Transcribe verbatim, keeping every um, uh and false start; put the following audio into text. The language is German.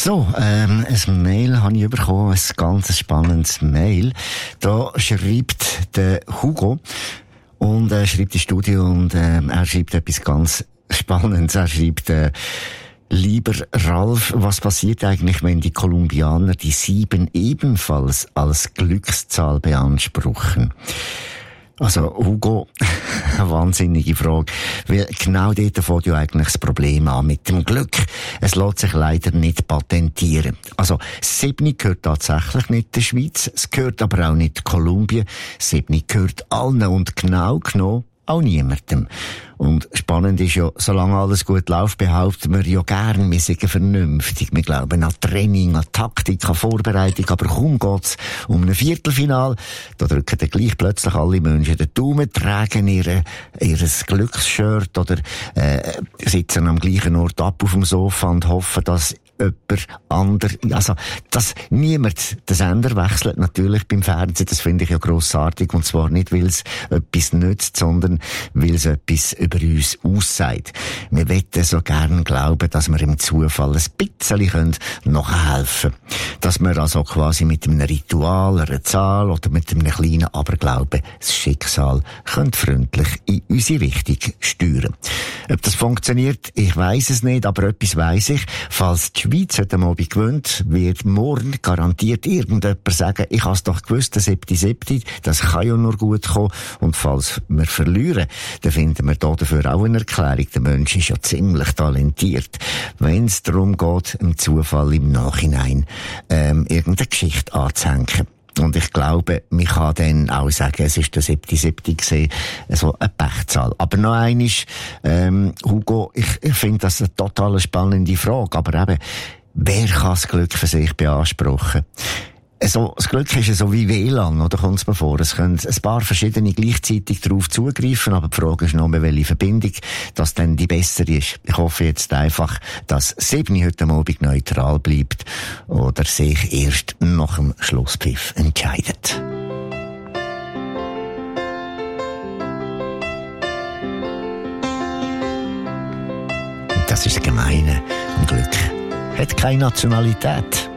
So, ähm, ein Mail habe ich bekommen, ein ganz spannendes Mail. Da schreibt der Hugo und er schreibt ins Studio und äh, er schreibt etwas ganz Spannendes. Er schreibt, äh, lieber Ralf, was passiert eigentlich, wenn die Kolumbianer die sieben ebenfalls als Glückszahl beanspruchen? Also, Hugo, eine wahnsinnige Frage. Weil genau dort fängt ja eigentlich das Problem an mit dem Glück. Es lässt sich leider nicht patentieren. Also, sieben gehört tatsächlich nicht der Schweiz, es gehört aber auch nicht Kolumbien. sieben gehört allen und genau genommen auch niemandem. Und spannend ist ja, solange alles gut läuft, behaupten wir ja gern, wir sind vernünftig. Wir glauben an Training, an Taktik, an Vorbereitung, aber kaum geht's um ein Viertelfinal. Da drücken dann gleich plötzlich alle Menschen den Daumen, tragen ihre, ihres Glücksshirt oder äh, sitzen am gleichen Ort ab auf dem Sofa und hoffen, dass jemand ander, also, dass niemand den Sender wechselt, natürlich beim Fernsehen, das finde ich ja grossartig, und zwar nicht, weil es etwas nützt, sondern weil es etwas über uns aussagt. Wir wollen so gern glauben, dass wir im Zufall ein bisschen nachhelfen können. Dass wir also quasi mit einem Ritual, einer Zahl oder mit einem kleinen Aberglauben das Schicksal können freundlich in unsere Richtung steuern. Ob das funktioniert, ich weiss es nicht, aber etwas weiss ich, falls die Schweiz heute Abend gewinnt, wird morgen garantiert irgendjemand sagen, ich habe es doch gewusst, der siebte siebte, das kann ja nur gut kommen. Und falls wir verlieren, dann finden wir da dafür auch eine Erklärung. Der Mensch ist ja ziemlich talentiert, wenn es darum geht, im Zufall im Nachhinein ähm, irgendeine Geschichte anzuhängen. Und ich glaube, man kann dann auch sagen, es ist der siebte siebte gesehen, so eine Pechzahl. Aber noch eines, ähm, Hugo, ich, ich finde das eine total spannende Frage, aber eben, wer kann das Glück für sich beanspruchen? Also, das Glück ist ja so wie W L A N, oder kommt es mir vor? Es können ein paar verschiedene gleichzeitig darauf zugreifen, aber die Frage ist nur, welche Verbindung das dann die bessere ist. Ich hoffe jetzt einfach, dass sieben heute Abend neutral bleibt oder sich erst nach dem Schlusspfiff entscheidet. Und das ist das Gemeine am Glück. Hat keine Nationalität.